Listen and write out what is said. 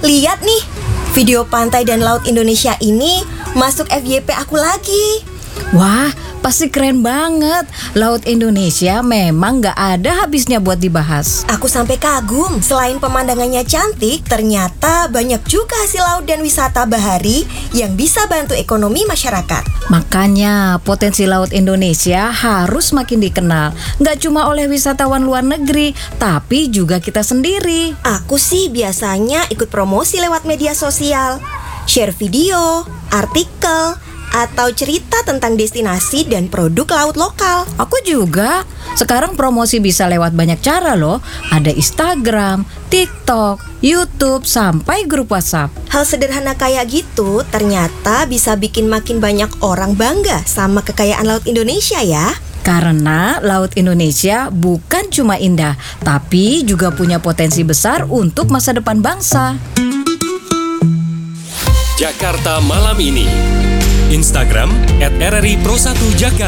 Lihat nih, video pantai dan laut Indonesia ini masuk FYP aku lagi. Wah, pasti keren banget. Laut Indonesia memang gak ada habisnya buat dibahas. Aku sampai kagum, selain pemandangannya cantik, ternyata banyak juga hasil laut dan wisata bahari yang bisa bantu ekonomi masyarakat. Makanya potensi laut Indonesia harus makin dikenal. Gak cuma oleh wisatawan luar negeri, tapi juga kita sendiri. Aku sih biasanya ikut promosi lewat media sosial, share video, artikel, atau cerita tentang destinasi dan produk laut lokal. Aku juga. Sekarang promosi bisa lewat banyak cara loh. Ada Instagram, TikTok, YouTube, sampai grup WhatsApp. Hal sederhana kayak gitu ternyata bisa bikin makin banyak orang bangga sama kekayaan laut Indonesia ya. Karena laut Indonesia bukan cuma indah, tapi juga punya potensi besar untuk masa depan bangsa. Jakarta Malam Ini. Instagram @RRI Pro 1 Jakarta.